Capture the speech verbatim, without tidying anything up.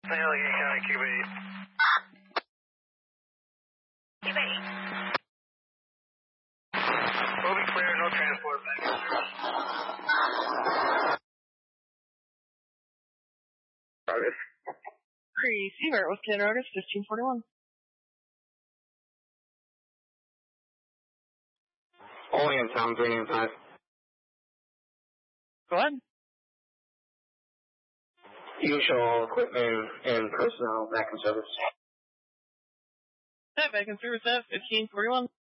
Allegheny County, Cuba eight. Cuba eight. Will be clear, no transport back in service. August. Receiver, Whiskey and August, fifteen forty-one. Only in town, three and five. Go ahead. Usual equipment and personnel back in service. That back in service at fifteen forty-one.